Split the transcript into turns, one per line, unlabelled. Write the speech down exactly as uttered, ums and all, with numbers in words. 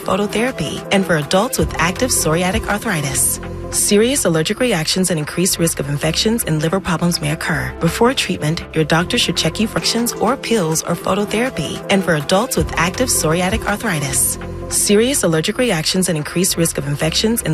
phototherapy, and for adults with active psoriatic arthritis. Serious allergic reactions and increased risk of infections and liver problems may occur. Before treatment, your doctor should check you for frictions or pills or phototherapy, and for adults with active psoriatic arthritis. Serious allergic reactions and increased risk of infections and